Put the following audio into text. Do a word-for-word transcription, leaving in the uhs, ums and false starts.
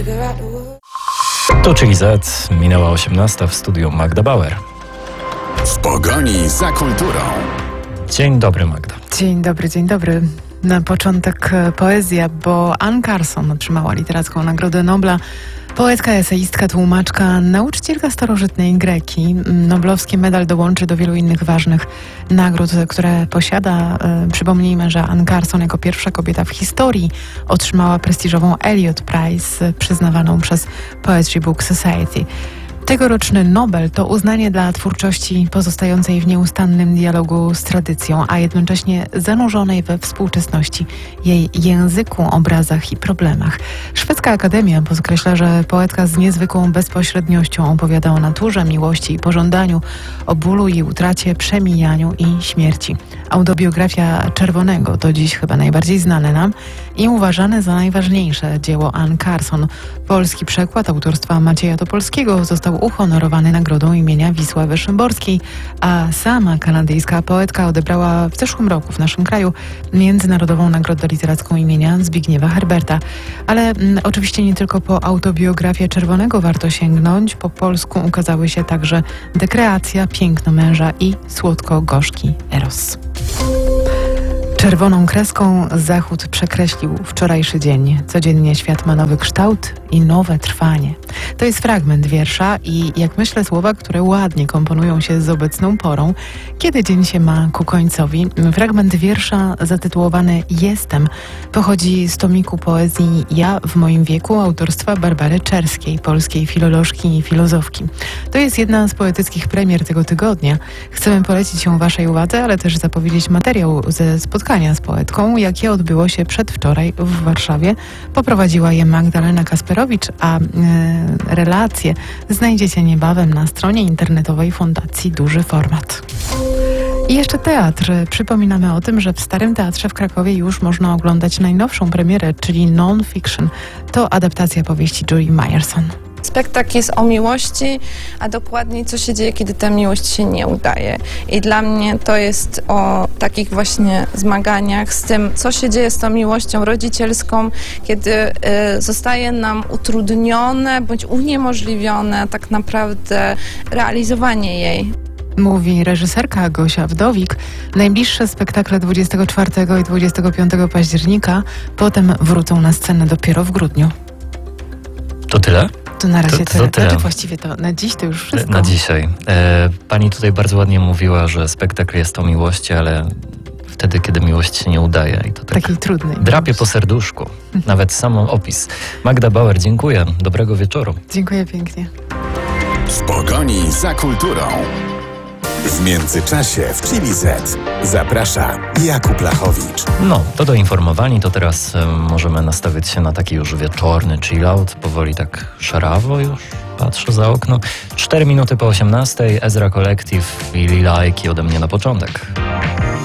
To czyli Z, minęła osiemnasta, w studiu Magda Bauer. W pogoni za kulturą. Dzień dobry, Magda. Dzień dobry, dzień dobry. Na początek poezja, bo Anne Carson otrzymała literacką Nagrodę Nobla. Poetka, eseistka, tłumaczka, nauczycielka starożytnej Greki. Noblowski medal dołączy do wielu innych ważnych nagród, które posiada. Przypomnijmy, że Anne Carson jako pierwsza kobieta w historii otrzymała prestiżową Eliot Prize, przyznawaną przez Poetry Book Society. Tegoroczny Nobel to uznanie dla twórczości pozostającej w nieustannym dialogu z tradycją, a jednocześnie zanurzonej we współczesności, jej języku, obrazach i problemach. Szwedzka Akademia podkreśla, że poetka z niezwykłą bezpośredniością opowiada o naturze, miłości i pożądaniu, o bólu i utracie, przemijaniu i śmierci. Autobiografia Czerwonego to dziś chyba najbardziej znane nam i uważane za najważniejsze dzieło Anne Carson. Polski przekład autorstwa Macieja Topolskiego został uhonorowany nagrodą imienia Wisławy Szymborskiej, a sama kanadyjska poetka odebrała w zeszłym roku w naszym kraju Międzynarodową Nagrodę Literacką imienia Zbigniewa Herberta. Ale m, oczywiście nie tylko po autobiografię Czerwonego warto sięgnąć. Po polsku ukazały się także Dekreacja, Piękno męża i Słodko-gorzki Eros. Czerwoną kreską Zachód przekreślił wczorajszy dzień. Codziennie świat ma nowy kształt i nowe trwanie. To jest fragment wiersza i, jak myślę, słowa, które ładnie komponują się z obecną porą, kiedy dzień się ma ku końcowi. Fragment wiersza zatytułowany Jestem pochodzi z tomiku poezji Ja w moim wieku autorstwa Barbary Czerskiej, polskiej filolożki i filozofki. To jest jedna z poetyckich premier tego tygodnia. Chcemy polecić ją waszej uwadze, ale też zapowiedzieć materiał ze spotkania z poetką, jakie odbyło się przedwczoraj w Warszawie. Poprowadziła je Magdalena Kasperowicz, a y, relacje znajdziecie niebawem na stronie internetowej Fundacji Duży Format. I jeszcze teatr. Przypominamy o tym, że w Starym Teatrze w Krakowie już można oglądać najnowszą premierę, czyli Non-Fiction. To adaptacja powieści Julie Myerson. Spektakl jest o miłości, a dokładniej co się dzieje, kiedy ta miłość się nie udaje. I dla mnie to jest o takich właśnie zmaganiach z tym, co się dzieje z tą miłością rodzicielską, kiedy y, zostaje nam utrudnione bądź uniemożliwione tak naprawdę realizowanie jej. Mówi reżyserka Gosia Wdowik. Najbliższe spektakle dwudziestego czwartego i dwudziestego piątego października, potem wrócą na scenę dopiero w grudniu. To tyle? To na razie to, to tyle. tyle. Znaczy właściwie to na dziś to już wszystko. Na dzisiaj. E, pani tutaj bardzo ładnie mówiła, że spektakl jest o miłości, ale wtedy, kiedy miłość się nie udaje. I to tak takiej trudnej. drapie miłości. po serduszku. Nawet sam opis. Magda Bauer, dziękuję. Dobrego wieczoru. Dziękuję pięknie. W pogoni za kulturą. W międzyczasie w Chili Z zaprasza Jakub Lachowicz. No, to doinformowani, to teraz e, możemy nastawić się na taki już wieczorny chill-out. Powoli tak szarawo już patrzę za okno. Cztery minuty po osiemnastej, Ezra Collective i Lila Aiki ode mnie na początek.